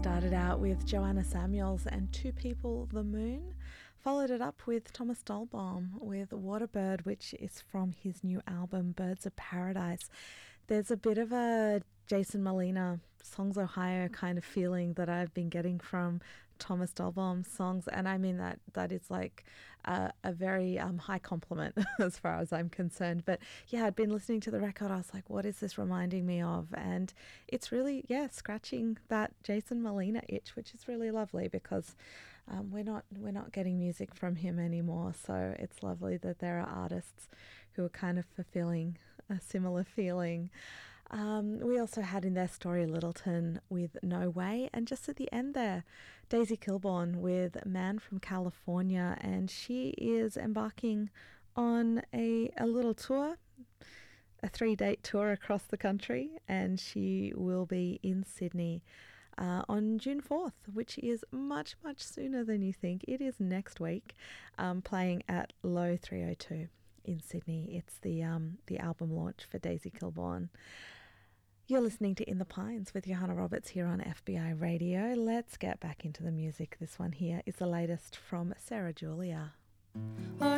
started out with Joanna Samuels and Two People, The Moon. Followed it up with Thomas Dolbaum with Waterbird, which is from his new album, Birds of Paradise. There's a bit of a Jason Molina, Songs Ohio kind of feeling that I've been getting from Thomas Dolbaum's songs, and I mean that is like a very high compliment as far as I'm concerned. But yeah, I'd been listening to the record, I was like, what is this reminding me of? And it's really, scratching that Jason Molina itch, which is really lovely because we're not getting music from him anymore. So it's lovely that there are artists who are kind of fulfilling a similar feeling. We also had in there Story Littleton with No Way, and just at the end there, Daisy Kilborn with Man from California, and she is embarking on a little tour, a 3-date tour across the country, and she will be in Sydney on June 4th, which is much, much sooner than you think. It is next week, playing at Low 302 in Sydney. It's the album launch for Daisy Kilborn. You're listening to In the Pines with Johanna Roberts here on FBI Radio. Let's get back into the music. This one here is the latest from Sarah Julia.